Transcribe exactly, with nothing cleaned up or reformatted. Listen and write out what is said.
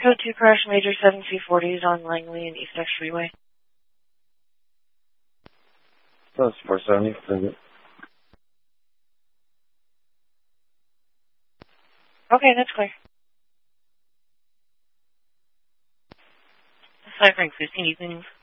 Code two crash major seven C forties on Langley and East X Freeway. That's four seventy. Okay, that's clear. Cypher fifteen, you can move.